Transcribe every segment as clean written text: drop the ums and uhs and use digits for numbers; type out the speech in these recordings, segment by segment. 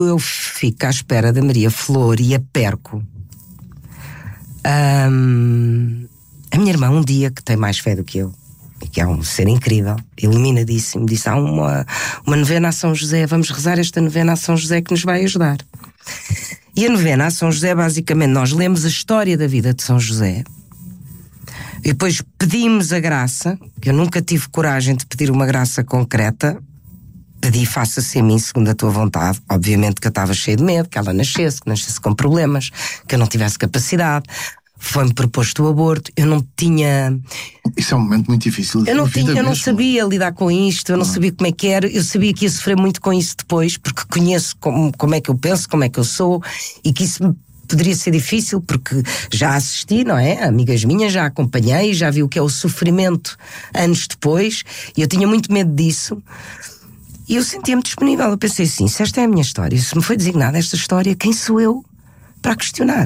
Eu fico à espera da Maria Flor e a perco. A minha irmã, um dia, que tem mais fé do que eu, e que é um ser incrível, iluminadíssimo, disse: há uma novena a São José, vamos rezar esta novena a São José que nos vai ajudar. E a novena a São José, basicamente, nós lemos a história da vida de São José e depois pedimos a graça, que eu nunca tive coragem de pedir uma graça concreta. Pedi: faça-se em mim segundo a tua vontade. Obviamente que eu estava cheio de medo, que ela nascesse, que nascesse com problemas, que eu não tivesse capacidade. Foi-me proposto o aborto, eu não tinha... Isso é um momento muito difícil. Eu não sabia lidar com isto, eu não sabia como é que era, eu sabia que ia sofrer muito com isso depois, porque conheço como é que eu penso, como é que eu sou, e que isso poderia ser difícil, porque já assisti, não é? Amigas minhas, já acompanhei, já vi o que é o sofrimento anos depois, e eu tinha muito medo disso. E eu sentia-me disponível. Eu pensei assim: se esta é a minha história, se me foi designada esta história, quem sou eu para questionar?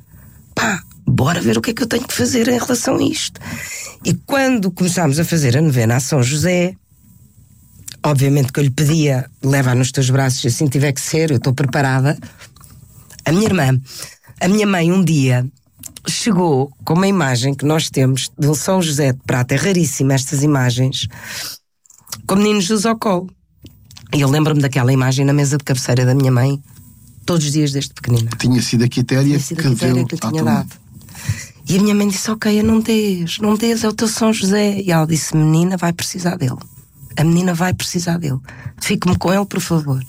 Bora ver o que é que eu tenho que fazer em relação a isto. E quando começámos a fazer a novena a São José, obviamente que eu lhe pedia: leva-a nos teus braços, assim tiver que ser, eu estou preparada. A minha mãe, um dia chegou com uma imagem que nós temos de São José de prata, é raríssima estas imagens, com o menino Jesus ao colo. E eu lembro-me daquela imagem na mesa de cabeceira da minha mãe, todos os dias desde pequenina. Tinha sido a Quitéria que lhe tinha dado. E a minha mãe disse: ok, não des, é o teu São José. E ela disse: menina vai precisar dele. A menina vai precisar dele. Fique-me com ele, por favor.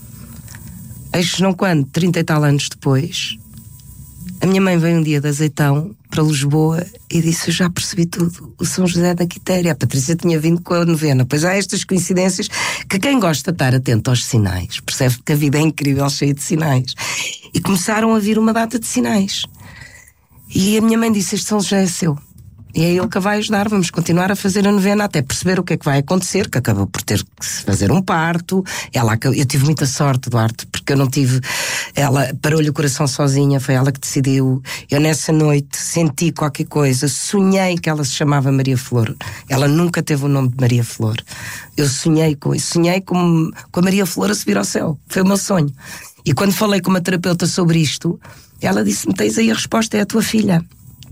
Eis não quando, 30 e tal anos depois, a minha mãe veio um dia de Azeitão para Lisboa e disse: eu já percebi tudo, o São José da Quitéria. A Patrícia tinha vindo com a novena. Pois há estas coincidências que quem gosta de estar atento aos sinais percebe que a vida é incrível, cheia de sinais. E começaram a vir uma data de sinais. E a minha mãe disse: este São José é seu. E é ele que a vai ajudar, vamos continuar a fazer a novena até perceber o que é que vai acontecer, que acabou por ter que fazer um parto. Eu tive muita sorte, Duarte, porque eu não tive... Ela parou-lhe o coração sozinha, foi ela que decidiu. Eu nessa noite senti qualquer coisa, sonhei que ela se chamava Maria Flor. Ela nunca teve o nome de Maria Flor. Eu sonhei com isso, sonhei com a Maria Flor a subir ao céu, foi o meu sonho. E quando falei com uma terapeuta sobre isto, ela disse-me: tens aí a resposta, é a tua filha.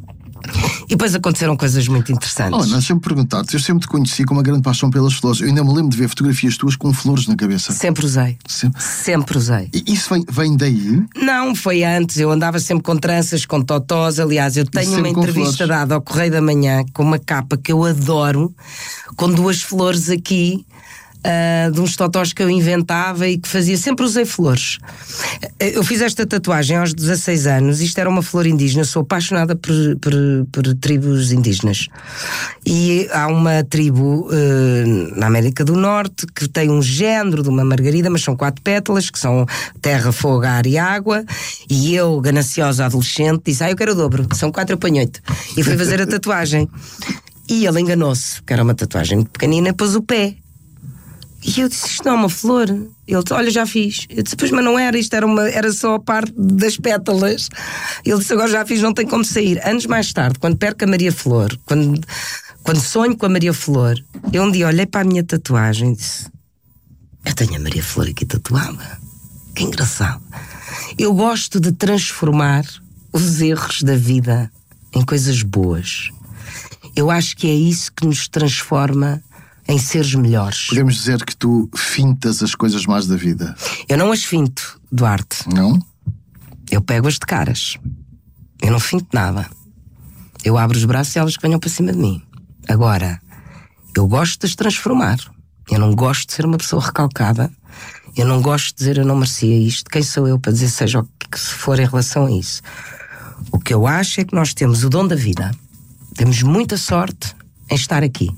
E depois aconteceram coisas muito interessantes. Deixa-me perguntar-te: eu sempre te conheci com uma grande paixão pelas flores. Eu ainda me lembro de ver fotografias tuas com flores na cabeça. Sempre usei. Sempre usei. E isso vem daí? Não, foi antes. Eu andava sempre com tranças, com totós. Aliás, eu tenho uma entrevista dada ao Correio da Manhã com uma capa que eu adoro, com 2 flores aqui, de uns totós que eu inventava e que fazia. Sempre usei flores. Eu fiz esta tatuagem aos 16 anos. Isto era uma flor indígena. Eu sou apaixonada por tribos indígenas. E há uma tribo na América do Norte que tem um género de uma margarida, mas são 4 pétalas, que são terra, fogo, ar e água. E eu, gananciosa adolescente, disse: eu quero o dobro, são 4, eu ponho 8. E fui fazer a tatuagem. E ele enganou-se, que era uma tatuagem muito pequenina, e pôs o pé. E eu disse: isto não é uma flor. Ele disse: olha, já fiz. Eu disse: pois, mas não era, isto era só a parte das pétalas. Ele disse: agora já fiz, não tem como sair. Anos mais tarde, quando perco a Maria Flor, quando sonho com a Maria Flor, eu um dia olhei para a minha tatuagem e disse: eu tenho a Maria Flor aqui tatuada. Que engraçado. Eu gosto de transformar os erros da vida em coisas boas. Eu acho que é isso que nos transforma em seres melhores. Podemos dizer que tu fintas as coisas más da vida? Eu não as finto, Duarte. Não? Eu pego-as de caras. Eu não finto nada. Eu abro os braços e elas que venham para cima de mim. Agora, eu gosto de as transformar. Eu não gosto de ser uma pessoa recalcada. Eu não gosto de dizer: eu não merecia isto. Quem sou eu para dizer seja o que for em relação a isso? O que eu acho é que nós temos o dom da vida. Temos muita sorte em estar aqui.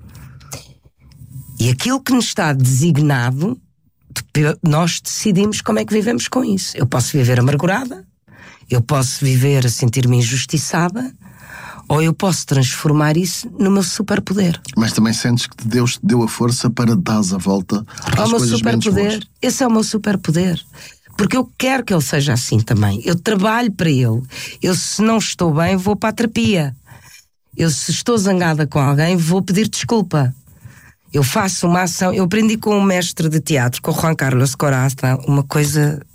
E aquilo que nos está designado, nós decidimos como é que vivemos com isso. Eu posso viver amargurada, eu posso viver a sentir-me injustiçada, ou eu posso transformar isso no meu superpoder. Mas também sentes que Deus te deu a força para dar a volta às coisas menos boas. Esse é o meu superpoder. Porque eu quero que ele seja assim também. Eu trabalho para ele. Eu, se não estou bem, vou para a terapia. Eu, se estou zangada com alguém, vou pedir desculpa. Eu faço uma ação, eu aprendi com um mestre de teatro, com o Juan Carlos Corazza, uma coisa